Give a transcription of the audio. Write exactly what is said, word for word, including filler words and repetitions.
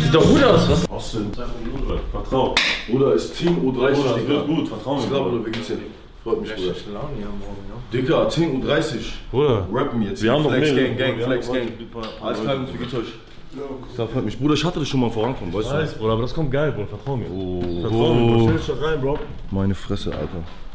Sieht doch gut aus, was? Austin, vertrau. Bruder, ist Team U dreißig. Bruder, das wird gut, vertrau mir. Ich glaube, Bruder, wie geht's dir? Freut mich, Bruder. Laune hier morgen, ja. Dicker, Team U dreißig. Bruder, Rappen jetzt. wir haben noch Flex mehrere. Gang, Gang, Wir Flex haben Gang. noch ein paar- Alles klar, Jungs, wie geht's euch? Das freut mich. Bruder, ich hatte das schon mal vorankommen, weißt du? Weiß, Bruder, aber das kommt geil, Bruder, vertrau mir. Oh. Vertrau mir, Bruder, stell dich doch rein, Bro. Meine Fresse, Alter.